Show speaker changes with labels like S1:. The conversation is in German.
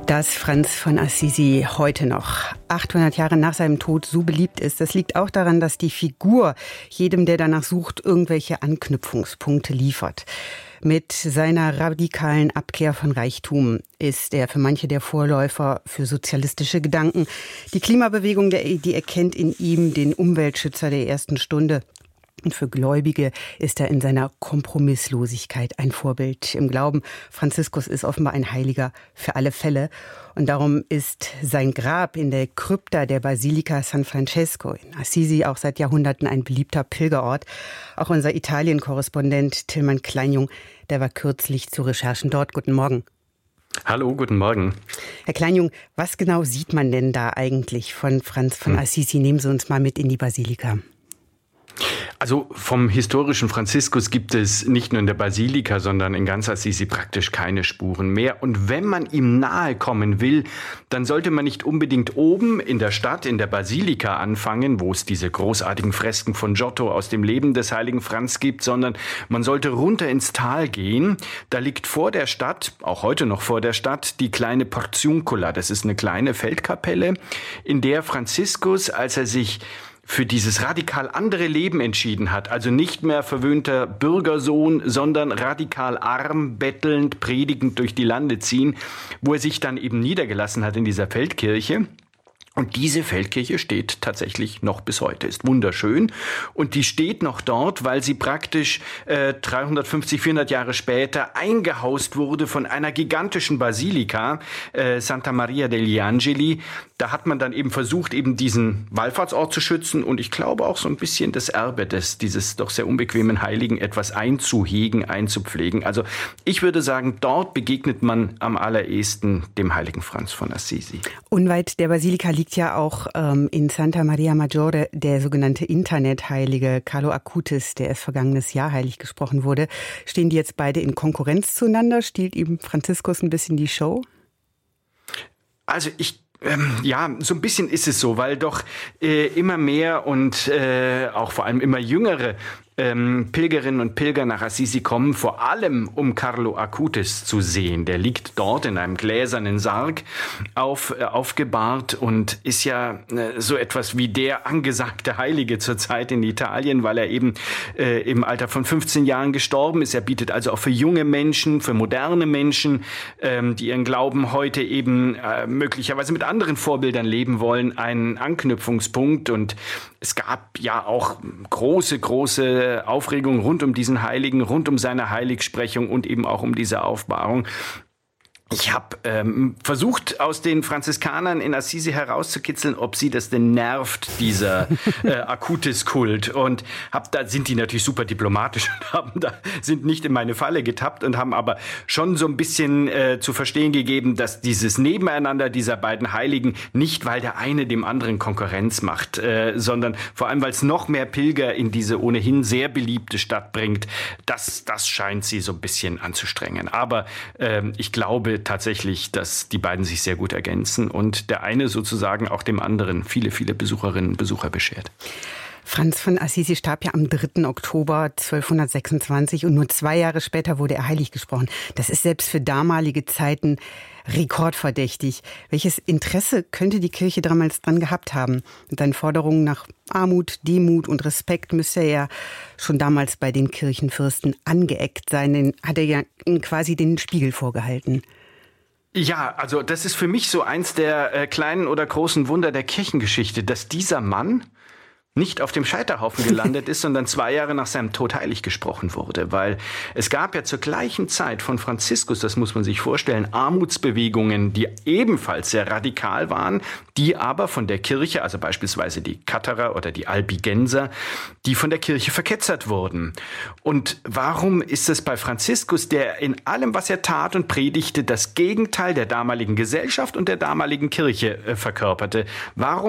S1: Dass Franz von Assisi heute noch 800 Jahre nach seinem Tod so beliebt ist, das liegt auch daran, dass die Figur jedem, der danach sucht, irgendwelche Anknüpfungspunkte liefert. Mit seiner radikalen Abkehr von Reichtum ist er für manche der Vorläufer für sozialistische Gedanken. Die Klimabewegung, die erkennt in ihm den Umweltschützer der ersten Stunde. Und für Gläubige ist er in seiner Kompromisslosigkeit ein Vorbild. Im Glauben, Franziskus ist offenbar ein Heiliger für alle Fälle. Und darum ist sein Grab in der Krypta der Basilika San Francesco in Assisi auch seit Jahrhunderten ein beliebter Pilgerort. Auch unser Italien-Korrespondent Tillmann Kleinjung, der war kürzlich zu Recherchen dort. Guten Morgen.
S2: Hallo, guten Morgen.
S1: Herr Kleinjung, was genau sieht man denn da eigentlich von Franz von Assisi? Nehmen Sie uns mal mit in die Basilika.
S2: Also vom historischen Franziskus gibt es nicht nur in der Basilika, sondern in ganz Assisi praktisch keine Spuren mehr. Und wenn man ihm nahe kommen will, dann sollte man nicht unbedingt oben in der Stadt, in der Basilika anfangen, wo es diese großartigen Fresken von Giotto aus dem Leben des heiligen Franz gibt, sondern man sollte runter ins Tal gehen. Da liegt vor der Stadt, auch heute noch vor der Stadt, die kleine Portiuncula. Das ist eine kleine Feldkapelle, in der Franziskus, als er sich für dieses radikal andere Leben entschieden hat, also nicht mehr verwöhnter Bürgersohn, sondern radikal arm, bettelnd, predigend durch die Lande ziehen, wo er sich dann eben niedergelassen hat in dieser Feldkirche. Und diese Feldkirche steht tatsächlich noch bis heute, ist wunderschön. Und die steht noch dort, weil sie praktisch 350, 400 Jahre später eingehaust wurde von einer gigantischen Basilika, Santa Maria degli Angeli. Da hat man dann eben versucht, eben diesen Wallfahrtsort zu schützen und ich glaube auch so ein bisschen das Erbe dieses doch sehr unbequemen Heiligen etwas einzuhegen, einzupflegen. Also ich würde sagen, dort begegnet man am allerersten dem heiligen Franz von Assisi.
S1: Unweit der Basilika liegt ja auch in Santa Maria Maggiore der sogenannte Internetheilige Carlo Acutis, der erst vergangenes Jahr heilig gesprochen wurde. Stehen die jetzt beide in Konkurrenz zueinander? Stiehlt ihm Franziskus ein bisschen die Show?
S2: Also ja, so ein bisschen ist es so, weil doch immer mehr und auch vor allem immer jüngere Pilgerinnen und Pilger nach Assisi kommen, vor allem um Carlo Acutis zu sehen. Der liegt dort in einem gläsernen Sarg aufgebahrt und ist ja so etwas wie der angesagte Heilige zurzeit in Italien, weil er eben im Alter von 15 Jahren gestorben ist. Er bietet also auch für junge Menschen, für moderne Menschen, die ihren Glauben heute eben möglicherweise mit anderen Vorbildern leben wollen, einen Anknüpfungspunkt. Und es gab ja auch große Aufregung rund um diesen Heiligen, rund um seine Heiligsprechung und eben auch um diese Aufbahrung. Ich habe versucht, aus den Franziskanern in Assisi herauszukitzeln, ob sie das denn nervt, dieser Acutis-Kult. Und da sind die natürlich super diplomatisch und sind nicht in meine Falle getappt und haben aber schon so ein bisschen zu verstehen gegeben, dass dieses Nebeneinander dieser beiden Heiligen nicht, weil der eine dem anderen Konkurrenz macht, sondern vor allem, weil es noch mehr Pilger in diese ohnehin sehr beliebte Stadt bringt. Das scheint sie so ein bisschen anzustrengen. Aber ich glaube tatsächlich, dass die beiden sich sehr gut ergänzen und der eine sozusagen auch dem anderen viele Besucherinnen und Besucher beschert.
S1: Franz von Assisi starb ja am 3. Oktober 1226 und nur 2 Jahre später wurde er heilig gesprochen. Das ist selbst für damalige Zeiten rekordverdächtig. Welches Interesse könnte die Kirche damals dran gehabt haben? Mit seinen Forderungen nach Armut, Demut und Respekt müsste er ja schon damals bei den Kirchenfürsten angeeckt sein. Hat er ja ihnen quasi den Spiegel vorgehalten.
S2: Ja, also das ist für mich so eins der kleinen oder großen Wunder der Kirchengeschichte, dass dieser Mann nicht auf dem Scheiterhaufen gelandet ist, sondern 2 Jahre nach seinem Tod heilig gesprochen wurde. Weil es gab ja zur gleichen Zeit von Franziskus, das muss man sich vorstellen, Armutsbewegungen, die ebenfalls sehr radikal waren, die aber von der Kirche, also beispielsweise die Katharer oder die Albigenser, die von der Kirche verketzert wurden. Und warum ist es bei Franziskus, der in allem, was er tat und predigte, das Gegenteil der damaligen Gesellschaft und der damaligen Kirche verkörperte? Warum